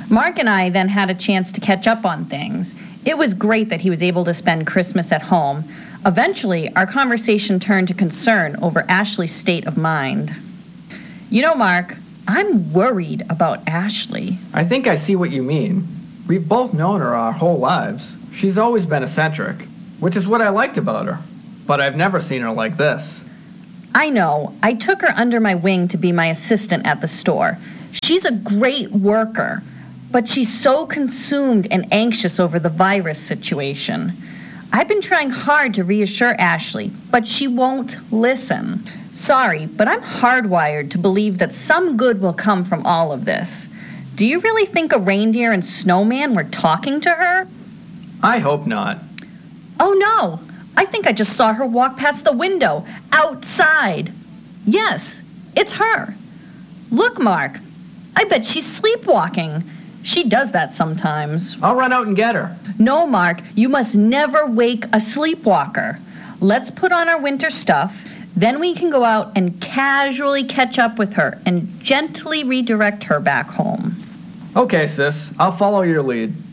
Mark and I then had a chance to catch up on things. It was great that he was able to spend Christmas at home. Eventually, our conversation turned to concern over Ashley's state of mind. You know, Mark, I'm worried about Ashley. I think I see what you mean. We've both known her our whole lives. She's always been eccentric, which is what I liked about her. But I've never seen her like this. I know. I took her under my wing to be my assistant at the store. She's a great worker, but she's so consumed and anxious over the virus situation. I've been trying hard to reassure Ashley, but she won't listen. Sorry, but I'm hardwired to believe that some good will come from all of this. Do you really think a reindeer and snowman were talking to her? I hope not. Oh no! I think I just saw her walk past the window, outside. Yes, it's her. Look, Mark, I bet she's sleepwalking. She does that sometimes. I'll run out and get her. No, Mark, you must never wake a sleepwalker. Let's put on our winter stuff, then we can go out and casually catch up with her and gently redirect her back home. Okay, sis, I'll follow your lead.